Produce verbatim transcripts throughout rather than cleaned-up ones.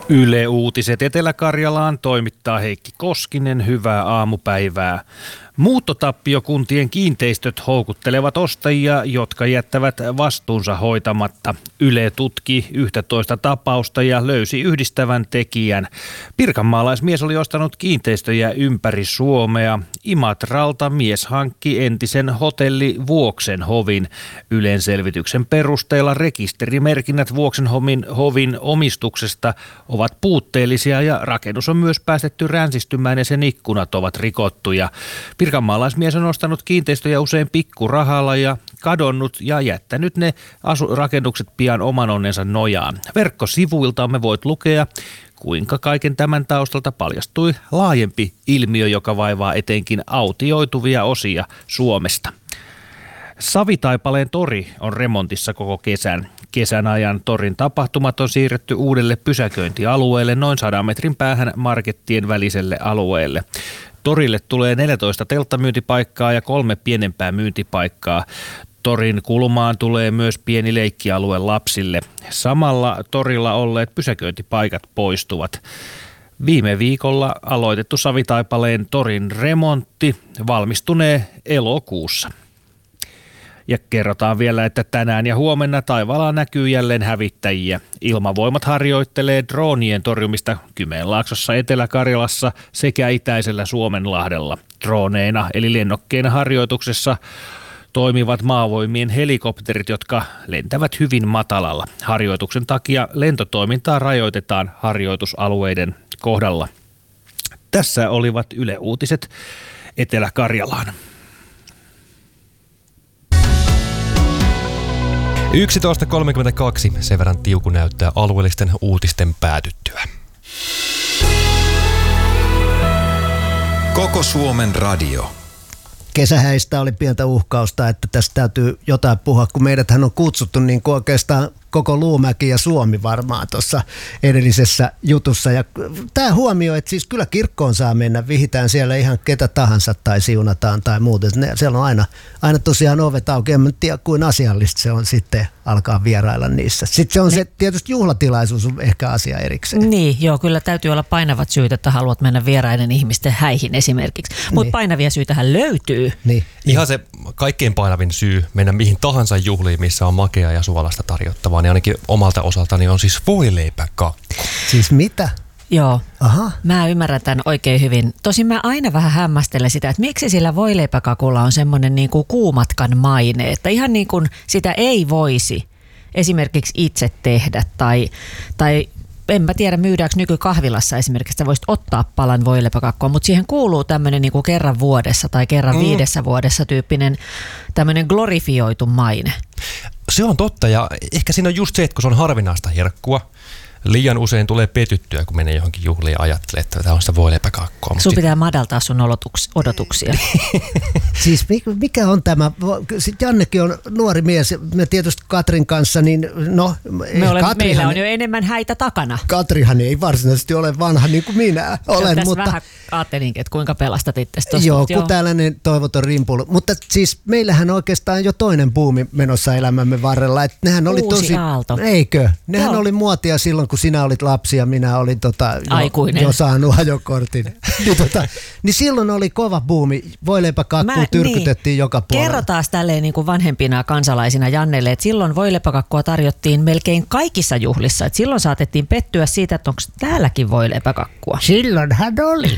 Yle Uutiset Etelä-Karjalaan toimittaa Heikki Koskinen. Hyvää aamupäivää. Muuttotappiokuntien kiinteistöt houkuttelevat ostajia, jotka jättävät vastuunsa hoitamatta. Yle tutki yksitoista tapausta ja löysi yhdistävän tekijän. Pirkanmaalaismies oli ostanut kiinteistöjä ympäri Suomea. Imatralta mies hankki entisen hotelli Vuoksenhovin. Ylen selvityksen perusteella rekisterimerkinnät Vuoksenhovin hovin omistuksesta ovat puutteellisia ja rakennus on myös päästetty ränsistymään ja sen ikkunat ovat rikottuja. Pirkanmaalaismies on ostanut kiinteistöjä usein pikkurahalla ja kadonnut ja jättänyt ne asu- rakennukset pian oman onnensa nojaan. Verkkosivuiltamme voit lukea, kuinka kaiken tämän taustalta paljastui laajempi ilmiö, joka vaivaa etenkin autioituvia osia Suomesta. Savitaipaleen tori on remontissa koko kesän. Kesän ajan torin tapahtumat on siirretty uudelle pysäköintialueelle noin sadan metrin päähän markettien väliselle alueelle. Torille tulee neljätoista telttamyyntipaikkaa ja kolme pienempää myyntipaikkaa. Torin kulmaan tulee myös pieni leikkialue lapsille. Samalla torilla olleet pysäköintipaikat poistuvat. Viime viikolla aloitettu Savitaipaleen torin remontti valmistunee elokuussa. Ja kerrotaan vielä, että tänään ja huomenna taivaalla näkyy jälleen hävittäjiä. Ilmavoimat harjoittelee droonien torjumista Kymenlaaksossa, Etelä-Karjalassa sekä itäisellä Suomenlahdella. Drooneina eli lennokkeina harjoituksessa toimivat maavoimien helikopterit, jotka lentävät hyvin matalalla. Harjoituksen takia lentotoimintaa rajoitetaan harjoitusalueiden kohdalla. Tässä olivat Yle Uutiset Etelä-Karjalaan. yksitoista kolmekymmentäkaksi, sen verran Tiuku näyttää alueellisten uutisten päätyttyä. Koko Suomen radio. Kesähäistä oli pientä uhkausta, että tästä täytyy jotain puhua, kun meidäthän on kutsuttu niin kuin oikeastaan koko Luumäki ja Suomi varmaan tuossa edellisessä jutussa. Ja tämä huomio, että siis kyllä kirkkoon saa mennä, vihitään siellä ihan ketä tahansa tai siunataan tai muuten. Siellä on aina, aina tosiaan ovet auki, en tiedä kuin asiallista se on sitten alkaa vierailla niissä. Sitten se on se tietysti juhlatilaisuus on ehkä asia erikseen. Niin, joo, kyllä täytyy olla painavat syyt, että haluat mennä vieraiden ihmisten häihin esimerkiksi. Mutta niin. Painavia syytähän löytyy. Niin. Ihan se kaikkein painavin syy mennä mihin tahansa juhliin, missä on makeaa ja suolasta tarjottavaa, niin ainakin omalta osaltani on siis voileipäkakku. Siis mitä? Joo, Aha. Mä ymmärrän tämän oikein hyvin. Tosin mä aina vähän hämmästelen sitä, että miksi sillä voileipäkakulla on semmoinen niin kuin kuumatkan maine, että ihan niin kuin sitä ei voisi esimerkiksi itse tehdä tai, tai en mä tiedä myydäänkö nykykahvilassa esimerkiksi, että voisit ottaa palan voileipäkakkua, mutta siihen kuuluu tämmöinen niin kuin kerran vuodessa tai kerran mm. viidessä vuodessa tyyppinen tämmöinen glorifioitu maine. Se on totta ja ehkä siinä on just se, että kun se on harvinaista herkkua, liian usein tulee petyttyä, kun menee johonkin juhliin ja ajattelee, että tämä on sitä voileipäkakkua. Sun pitää madaltaa sun odotuksia. Siis mikä on tämä? Sitten Jannekin on nuori mies, me tietysti Katrin kanssa, niin no... Me olemme, meillä on jo enemmän häitä takana. Katrihan ei varsinaisesti ole vanha niin kuin minä olen. Tässä mutta vähän ajattelinkin, että kuinka pelastat itsestä tuosta. Joo, kun tällainen toivoton rimpulu. Mutta siis meillähän oikeastaan jo toinen buumi menossa elämämme varrella. Että nehän oli Uusi tosi... aalto. Eikö? Nehän Joo. oli muotia silloin, kun sinä olit lapsi ja minä olin tota, aikuinen. Jo, jo saanut ajokortin. niin, tota, niin silloin oli kova buumi. Voileipäkakkua tyrkytettiin niin, joka puolella. Kerrotaan tälleen niin kuin vanhempina kansalaisina Jannelle, että silloin voileipäkakkua tarjottiin melkein kaikissa juhlissa. Että silloin saatettiin pettyä siitä, että onko täälläkin voileipäkakkua. Silloinhan oli.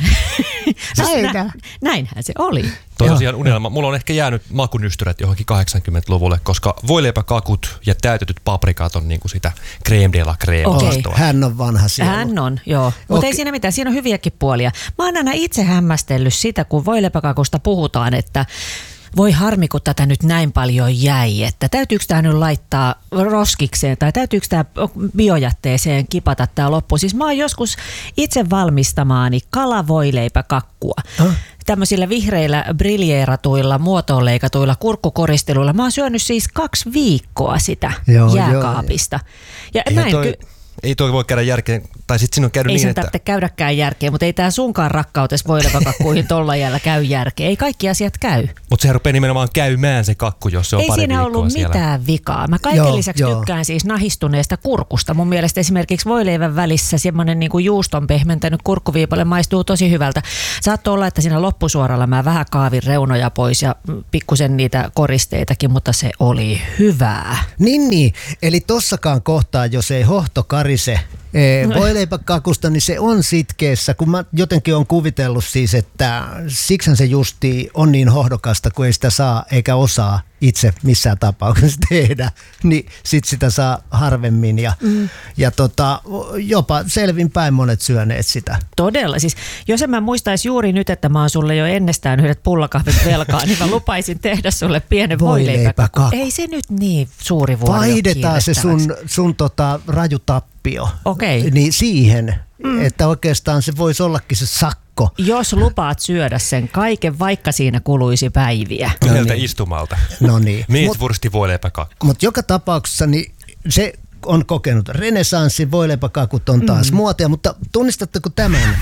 Nä, näinhän se oli. Toi on tosiaan unelma. Mulla on ehkä jäänyt makunystyrät johonkin kahdeksankymmentäluvulle, koska voileipäkakut ja täytetyt paprikat on niinku sitä crème de la crème. Okay. Hän on vanha sielu. Hän on, joo. Mutta okay. Ei siinä mitään, siinä on hyviäkin puolia. Mä oon aina itse hämmästellyt sitä, kun voileipäkakusta puhutaan, että voi harmi, kun tätä nyt näin paljon jäi, että täytyykö tämä nyt laittaa roskikseen tai täytyykö tämä biojätteeseen kipata tämä loppu. Siis mä oon joskus itse valmistamaani kalavoileipäkakkua. Huh? Tämmöisillä vihreillä briljeeratuilla, muotoon leikatuilla kurkkukoristeluilla. Mä oon syönyt siis kaksi viikkoa sitä joo, jääkaapista. Joo. Ja ei, toi, ky- ei toi voi käydä järkeen Tai sitten siinä on käynyt Ei niin, sen että... tarvitse käydäkään järkeä, mutta ei tämä sunkaan rakkautes voilepäkakkuihin tolla jällä käy järkeä. Ei kaikki asiat käy. Mutta sehän rupeaa nimenomaan käymään se kakku, jos se on Ei pari siinä viikkoa ollut siellä. mitään vikaa. Mä kaiken Joo, lisäksi joo. tykkään siis nahistuneesta kurkusta. Mun mielestä esimerkiksi voileivän välissä semmoinen niin kuin juuston pehmentänyt kurkkuviipale maistuu tosi hyvältä. Saattoi olla, että siinä loppusuoralla mä vähän kaavin reunoja pois ja pikkusen niitä koristeitakin, mutta se oli hyvää. Niin, niin. Eli tossakaan kohtaa, jos ei hohto karise ee, voileipäkakusta, niin se on sitkeessä, kun mä jotenkin on kuvitellut siis, että siksihän se justi on niin hohdokasta, kun ei sitä saa eikä osaa itse missään tapauksessa tehdä, niin sit sitä saa harvemmin ja, mm. ja tota, jopa selvinpäin monet syöneet sitä. Todella. Siis, jos en mä muistaisi juuri nyt, että mä oon sulle jo ennestään yhdet pullakahvit velkaa, niin mä lupaisin tehdä sulle pienen voileipäkakku. Voileipäkakku. Ei se nyt niin suuri vuori ole Vaihdetaan se sun, kiirettäväksi. sun tota, raju tappio Okei. niin siihen, mm. että oikeastaan se voisi ollakin se sakko. Jos lupaat syödä sen kaiken, vaikka siinä kuluisi päiviä. Yhdeltä istumalta. No niin. Mietwursti voileipäkakku. Mutta joka tapauksessa niin se on kokenut renesanssin, voileipäkakut on taas mm. muotia, mutta tunnistatteko tämän?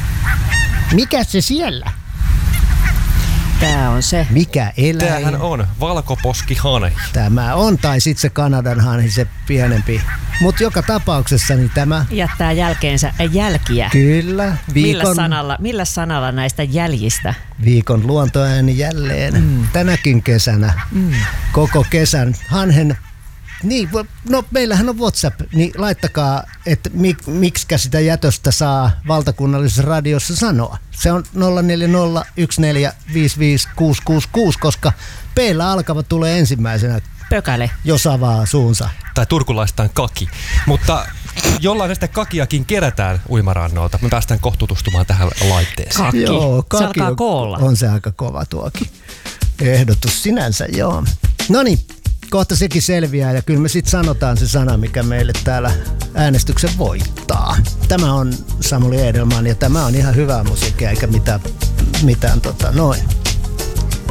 Mikä se siellä? Tää on se. Mikä eläin? Tämähän on valkoposkihanhi. Tämä on, tai sitten se Kanadan hanhi, se pienempi. Mutta joka tapauksessa niin tämä, Jättää jälkeensä jälkiä. kyllä, Millä viikon, sanalla, millä sanalla näistä jäljistä? viikon luontoääni jälleen mm. tänäkin kesänä, mm. koko kesän. Hanhen, niin, vo- no meillähän on WhatsApp, niin laittakaa, että mik, miksikä sitä jätöstä saa valtakunnallisessa radiossa sanoa. Se on nolla neljä nolla yksi neljä viisi viisi kuusi kuusi kuusi, koska P:llä alkava tulee ensimmäisenä, Pökäle. jos avaa suunsa. Tai turkulaistaan kaki. Mutta jollain näistä kakiakin kerätään uimarannolta. Me päästään kohta tutustumaan tähän laitteeseen. Kaki. Joo, Se alkaa on, koolla. on se aika kova tuokin ehdotus sinänsä, joo. No niin, kohta sekin selviää ja kyllä me sitten sanotaan se sana, mikä meille täällä äänestyksen voittaa. Tämä on Samuli Edelman ja tämä on ihan hyvää musiikkia eikä mitään, mitään tota noin.